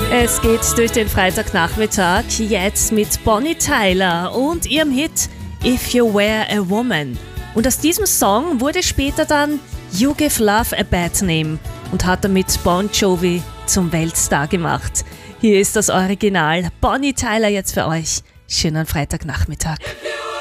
Es geht durch den Freitagnachmittag jetzt mit Bonnie Tyler und ihrem Hit If You Were a Woman. Und aus diesem Song wurde später dann You Give Love a Bad Name und hat damit Bon Jovi zum Weltstar gemacht. Hier ist das Original. Bonnie Tyler jetzt für euch. Schönen Freitagnachmittag.